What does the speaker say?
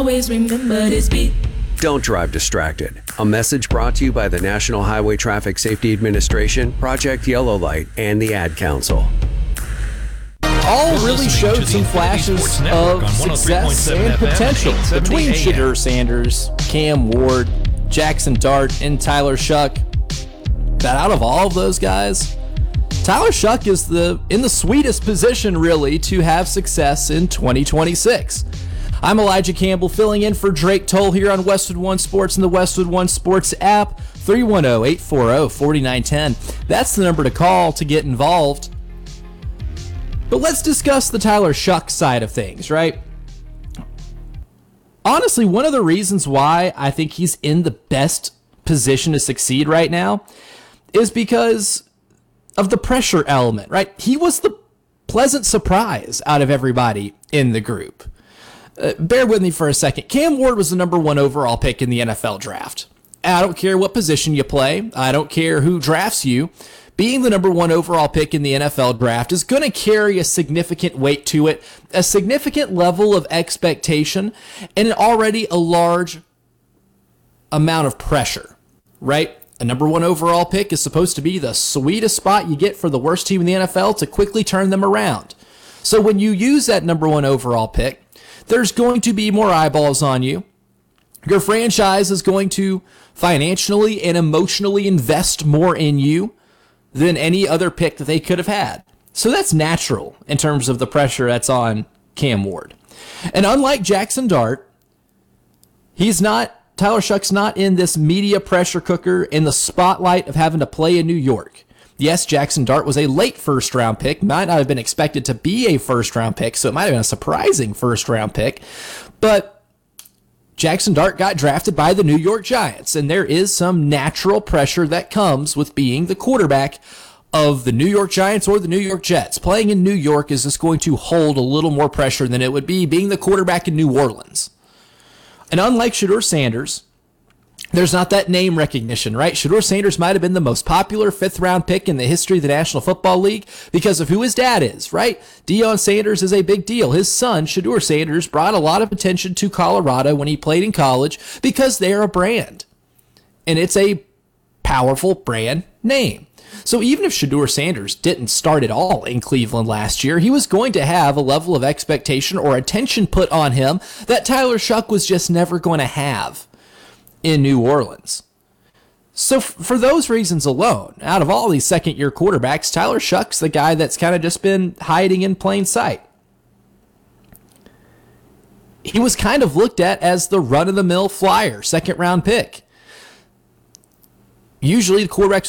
Always remember this beat. Don't drive distracted. A message brought to you by the National Highway Traffic Safety Administration, Project Yellow Light, and the Ad Council. All really showed some flashes of success and potential between Shedeur Sanders, Cam Ward, Jackson Dart, and Tyler Shough. But out of all of those guys, Tyler Shough is in the sweetest position, really, to have success in 2026. I'm Elijah Campbell, filling in for Drake Toll here on Westwood One Sports and the Westwood One Sports app. 310-840-4910. That's the number to call to get involved. But let's discuss the Tyler Shough side of things, right? Honestly, one of the reasons why I think he's in the best position to succeed right now is because of the pressure element, right? He was the pleasant surprise out of everybody in the group. Bear with me for a second. Cam Ward was the number 1 overall pick in the NFL draft. I don't care what position you play. I don't care who drafts you. Being the number 1 overall pick in the NFL draft is going to carry a significant weight to it, a significant level of expectation, and already a large amount of pressure, right? A number 1 overall pick is supposed to be the sweetest spot you get for the worst team in the NFL to quickly turn them around. So when you use that number 1 overall pick, there's going to be more eyeballs on you. Your franchise is going to financially and emotionally invest more in you than any other pick that they could have had. So that's natural in terms of the pressure that's on Cam Ward. And unlike Jackson Dart, Tyler Shough's not in this media pressure cooker in the spotlight of having to play in New York. Yes, Jackson Dart was a late first-round pick, might not have been expected to be a first-round pick, so it might have been a surprising first-round pick, but Jackson Dart got drafted by the New York Giants, and there is some natural pressure that comes with being the quarterback of the New York Giants or the New York Jets. Playing in New York is just going to hold a little more pressure than it would be being the quarterback in New Orleans. And unlike Shedeur Sanders, there's not that name recognition, right? Shedeur Sanders might have been the most popular 5th-round pick in the history of the National Football League because of who his dad is, right? Deion Sanders is a big deal. His son, Shedeur Sanders, brought a lot of attention to Colorado when he played in college because they're a brand. And it's a powerful brand name. So even if Shedeur Sanders didn't start at all in Cleveland last year, he was going to have a level of expectation or attention put on him that Tyler Shough was just never going to have in New Orleans. So for those reasons alone, out of all these second-year quarterbacks, Tyler Shough's the guy that's kind of just been hiding in plain sight. He was kind of looked at as the run-of-the-mill flyer, second-round pick. Usually the quarterbacks